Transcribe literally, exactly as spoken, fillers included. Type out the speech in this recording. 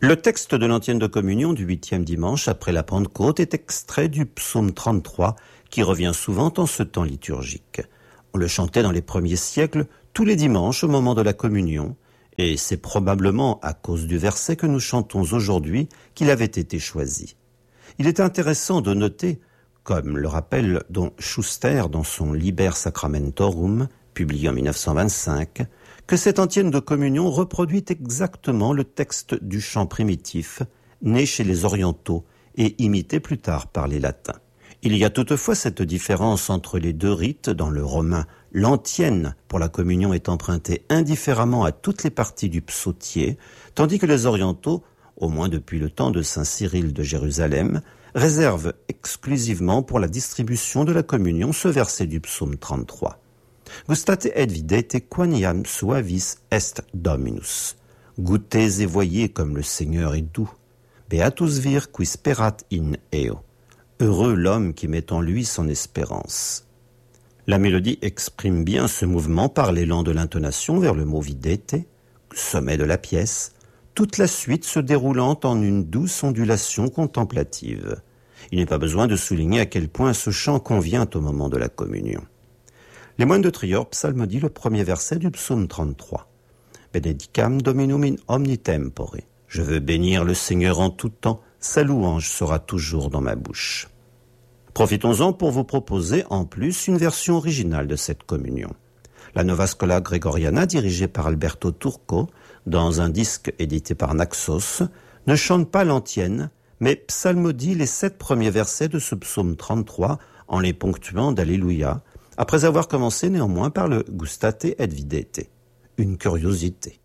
Le texte de l'antienne de communion du huitième dimanche après la Pentecôte est extrait du psaume trente-trois qui revient souvent en ce temps liturgique. On le chantait dans les premiers siècles tous les dimanches au moment de la communion et c'est probablement à cause du verset que nous chantons aujourd'hui qu'il avait été choisi. Il est intéressant de noter, comme le rappelle Don Schuster dans son Liber Sacramentorum, publié en mille neuf cent vingt-cinq, que cette antienne de communion reproduit exactement le texte du chant primitif, né chez les orientaux et imité plus tard par les latins. Il y a toutefois cette différence entre les deux rites. Dans le romain, l'antienne pour la communion est empruntée indifféremment à toutes les parties du psautier, tandis que les orientaux, au moins depuis le temps de saint Cyril de Jérusalem, réservent exclusivement pour la distribution de la communion ce verset du psaume trente-trois. Gustate et videte quaniam suavis est Dominus. Goûtez et voyez comme le Seigneur est doux. Beatus vir qui sperat in eo. Heureux l'homme qui met en lui son espérance. La mélodie exprime bien ce mouvement par l'élan de l'intonation vers le mot videte, sommet de la pièce, toute la suite se déroulant en une douce ondulation contemplative. Il n'est pas besoin de souligner à quel point ce chant convient au moment de la communion. Les moines de Trior psalmodient le premier verset du psaume trente-trois. Benedicam Dominum in omni tempore. Je veux bénir le Seigneur en tout temps, sa louange sera toujours dans ma bouche. Profitons-en pour vous proposer en plus une version originale de cette communion. La Nova Schola Gregoriana, dirigée par Alberto Turco, dans un disque édité par Naxos, ne chante pas l'antienne, mais psalmodie les sept premiers versets de ce psaume trente-trois en les ponctuant d'Alléluia, après avoir commencé néanmoins par le Gustate et videte. Une curiosité.